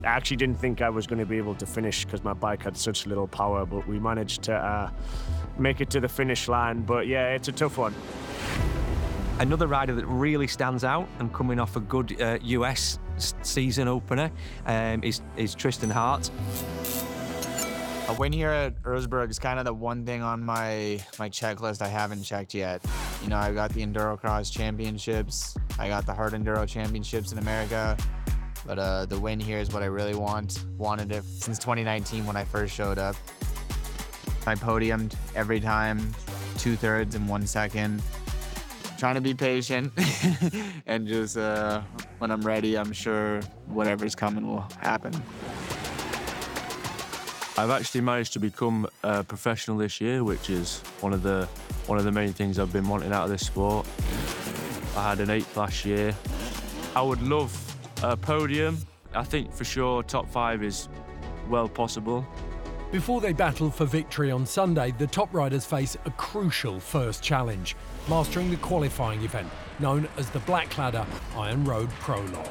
I actually didn't think I was going to be able to finish because my bike had such little power, but we managed to make it to the finish line. But yeah, it's a tough one. Another rider that really stands out and coming off a good US season opener is Tristan Hart. A win here at Erzberg is kind of the one thing on my checklist I haven't checked yet. You know, I got the Endurocross Championships, I got the Hard Enduro Championships in America, but the win here is what I really wanted it since 2019 when I first showed up. I podiumed every time, 2/3 in 1 second. Trying to be patient and just when I'm ready, I'm sure whatever's coming will happen. I've actually managed to become a professional this year, which is one of the main things I've been wanting out of this sport. I had an 8th last year. I would love a podium. I think for sure top 5 is well possible. Before they battle for victory on Sunday, the top riders face a crucial first challenge, mastering the qualifying event known as the Blackladder Iron Road Prologue.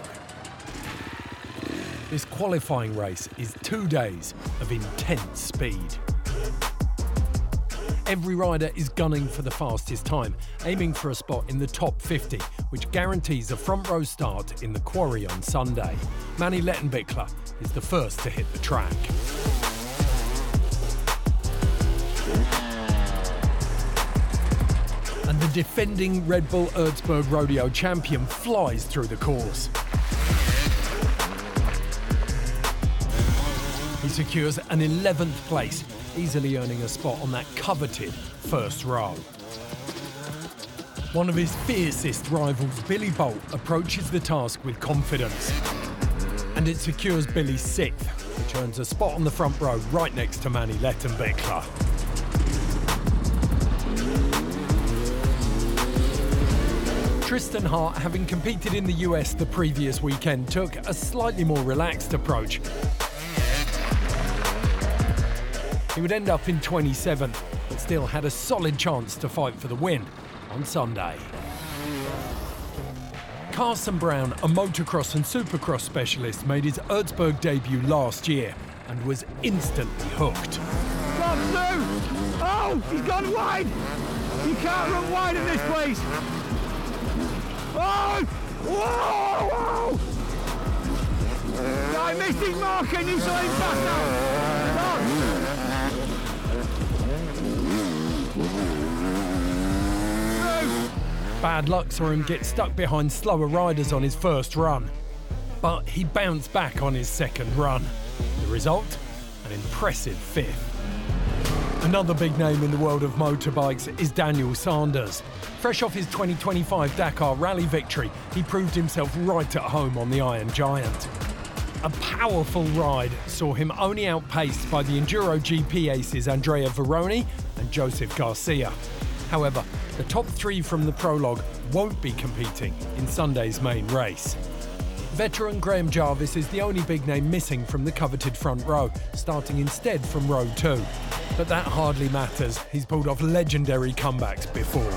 This qualifying race is 2 days of intense speed. Every rider is gunning for the fastest time, aiming for a spot in the top 50, which guarantees a front row start in the quarry on Sunday. Mani Lettenbichler is the first to hit the track. And the defending Red Bull Erzberg Rodeo champion flies through the course. He secures an 11th place, easily earning a spot on that coveted first row. One of his fiercest rivals, Billy Bolt, approaches the task with confidence. And it secures Billy's 6th, which earns a spot on the front row right next to Mani Lettenbichler. Tristan Hart, having competed in the US the previous weekend, took a slightly more relaxed approach. He would end up in 27th, but still had a solid chance to fight for the win on Sunday. Carson Brown, a motocross and supercross specialist, made his Erzberg debut last year and was instantly hooked. Oh, he's gone wide! You can't run wide in this place! Oh! Whoa! Whoa! I missed his mark and he's going fast now! Bad luck saw him get stuck behind slower riders on his first run. But he bounced back on his second run. The result? An impressive 5th. Another big name in the world of motorbikes is Daniel Sanders. Fresh off his 2025 Dakar Rally victory, he proved himself right at home on the Iron Giant. A powerful ride saw him only outpaced by the Enduro GP aces Andrea Veroni and Joseph Garcia. However, the top 3 from the prologue won't be competing in Sunday's main race. Veteran Graham Jarvis is the only big name missing from the coveted front row, starting instead from row 2. But that hardly matters. He's pulled off legendary comebacks before.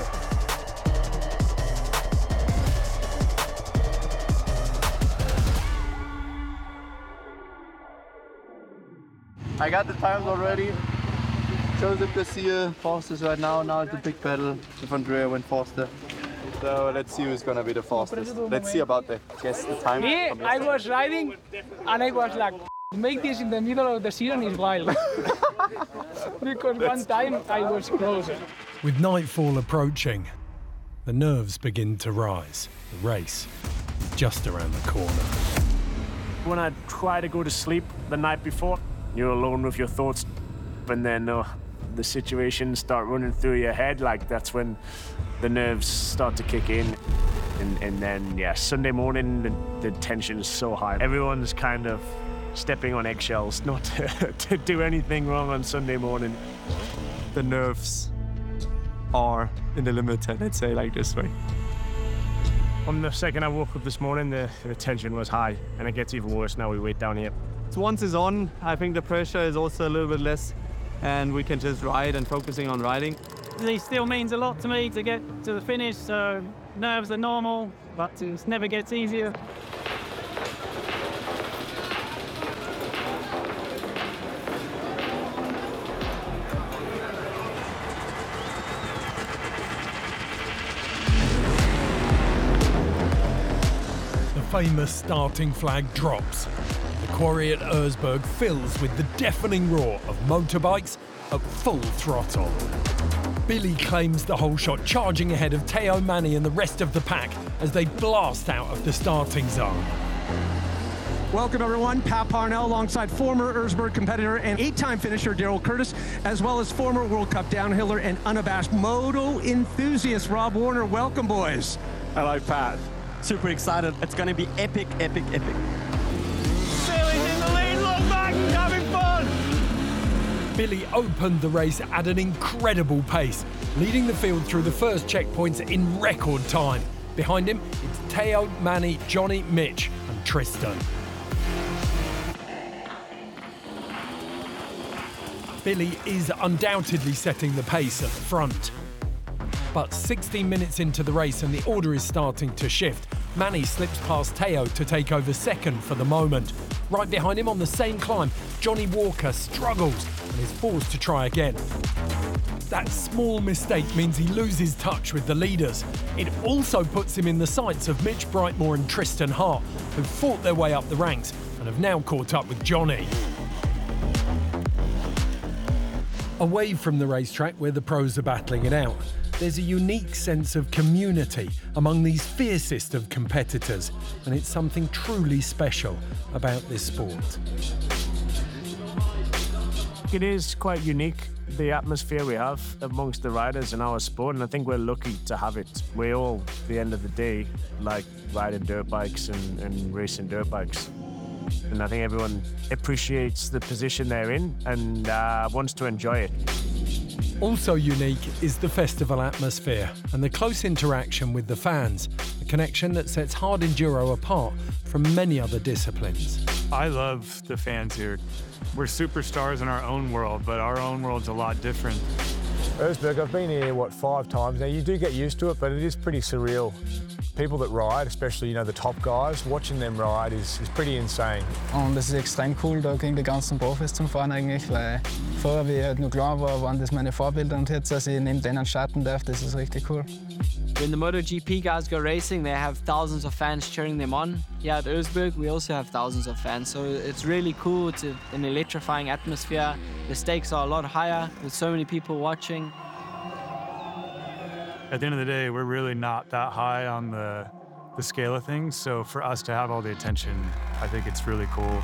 I got the times already. Joseph Garcia, fastest right now. Now it's a big battle. If Andrea went faster. So let's see who's gonna be the fastest. Let's see about the time. Me, I was riding and I was like, make this in the middle of the season is wild. Because one time I was closer. With nightfall approaching, the nerves begin to rise. The race is just around the corner. When I try to go to sleep the night before, you're alone with your thoughts, and then the situations start running through your head. Like, that's when the nerves start to kick in. And then, yeah, Sunday morning, the tension is so high. Everyone's kind of stepping on eggshells not to do anything wrong on Sunday morning. The nerves are in the limit, let's say like this way. From the second I woke up this morning, the tension was high, and it gets even worse now we wait down here. So once it's on, I think the pressure is also a little bit less, and we can just ride and focusing on riding. It still means a lot to me to get to the finish, so nerves are normal, but it never gets easier. famous starting flag drops. The quarry at Erzberg fills with the deafening roar of motorbikes at full throttle. Billy claims the whole shot, charging ahead of Teo Manni and the rest of the pack as they blast out of the starting zone. Welcome everyone, Pat Parnell alongside former Erzberg competitor and 8-time finisher Daryl Curtis, as well as former World Cup downhiller and unabashed moto enthusiast Rob Warner. Welcome, boys. Hello, Pat. Super excited. It's going to be epic, epic, epic. Billy's in the lead, look back, having fun! Billy opened the race at an incredible pace, leading the field through the first checkpoints in record time. Behind him, it's Teo, Manni, Johnny, Mitch and Tristan. Billy is undoubtedly setting the pace at the front. But 16 minutes into the race and the order is starting to shift. Manni slips past Teo to take over second for the moment. Right behind him on the same climb, Johnny Walker struggles and is forced to try again. That small mistake means he loses touch with the leaders. It also puts him in the sights of Mitch Brightmore and Tristan Hart, who fought their way up the ranks and have now caught up with Johnny. Away from the racetrack where the pros are battling it out, there's a unique sense of community among these fiercest of competitors, and it's something truly special about this sport. It is quite unique, the atmosphere we have amongst the riders in our sport, and I think we're lucky to have it. We all, at the end of the day, like riding dirt bikes and racing dirt bikes. And I think everyone appreciates the position they're in and wants to enjoy it. Also unique is the festival atmosphere and the close interaction with the fans, a connection that sets hard enduro apart from many other disciplines. I love the fans here. We're superstars in our own world, but our own world's a lot different. Erzberg, I've been here, 5 times now. You do get used to it, but it is pretty surreal. People that ride, especially, the top guys, watching them ride is pretty insane. Und das ist extrem cool, da gegen die ganzen Profis zum Fahren eigentlich, weil vorher, wie ich halt nur klar war, waren das meine Vorbilder und jetzt, dass ich neben denen starten darf, das ist richtig cool. When the MotoGP guys go racing, they have thousands of fans cheering them on. Here at Erzberg, we also have thousands of fans, so it's really cool. It's an electrifying atmosphere. The stakes are a lot higher with so many people watching. At the end of the day, we're really not that high on the scale of things, so for us to have all the attention, I think it's really cool.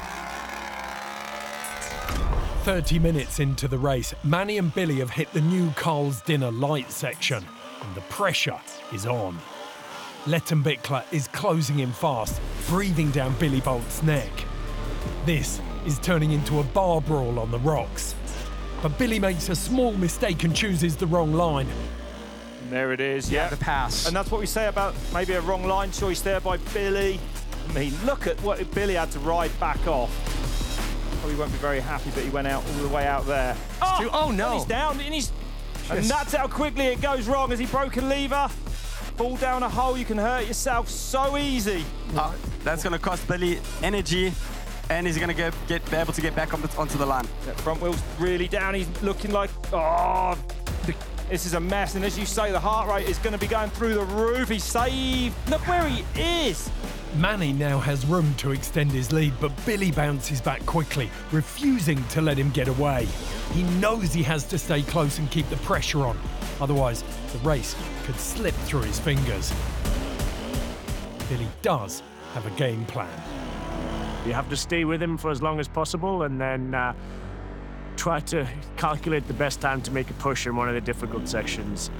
30 minutes into the race, Manni and Billy have hit the new Carl's Dinner light section, and the pressure is on. Lettenbichler is closing in fast, breathing down Billy Bolt's neck. This is turning into a bar brawl on the rocks. But Billy makes a small mistake and chooses the wrong line. There it is, yeah. The pass. And that's what we say about maybe a wrong line choice there by Billy. I mean, look at what Billy had to ride back off. Probably won't be very happy that he went out all the way out there. Oh no! And he's down, and that's how quickly it goes wrong as he broke a lever. Fall down a hole, you can hurt yourself so easy. That's going to cost Billy energy, and he's going to be able to get back onto the line. That front wheel's really down. He's looking like, this is a mess. And as you say, the heart rate is going to be going through the roof. He's saved. Look where he is. Manni now has room to extend his lead, but Billy bounces back quickly, refusing to let him get away. He knows he has to stay close and keep the pressure on. Otherwise, the race could slip through his fingers. Billy does have a game plan. You have to stay with him for as long as possible and then try to calculate the best time to make a push in one of the difficult sections.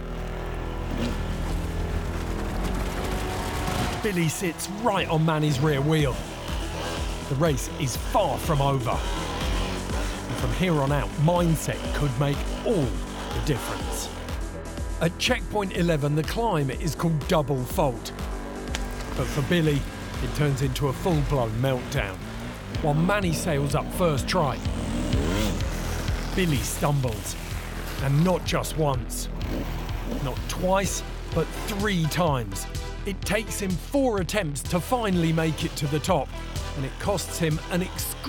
Billy sits right on Manni's rear wheel. The race is far from over. And from here on out, mindset could make all the difference. At checkpoint 11, the climb is called Double Fault. But for Billy, it turns into a full-blown meltdown. While Manni sails up first try, Billy stumbles. And not just once. Not twice, but 3 times. It takes him 4 attempts to finally make it to the top, and it costs him an excruciating